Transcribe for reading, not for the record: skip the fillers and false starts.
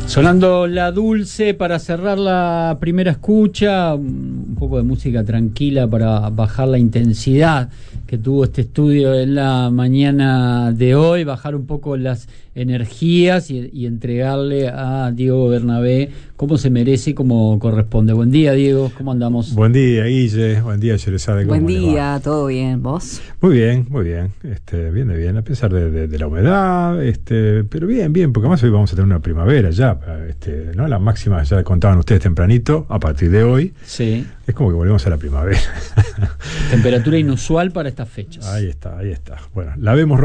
Sonando La Dulce para cerrar la primera escucha, un poco de música tranquila para bajar la intensidad que tuvo este estudio en la mañana de hoy, bajar un poco las energías y entregarle a Diego Bernabé como se merece y como corresponde. Buen día, Diego, ¿cómo andamos? Buen día, Guille, buen día, Yerezade. Buen día, ¿todo bien? ¿Vos? Muy bien, viene bien, a pesar de la humedad, pero bien, porque además hoy vamos a tener una primavera ya, ¿no? Las máximas ya contaban ustedes tempranito, a partir de hoy. Sí. Es como que volvemos a la primavera. Temperatura inusual para estas fechas. Ahí está. Bueno, la vemos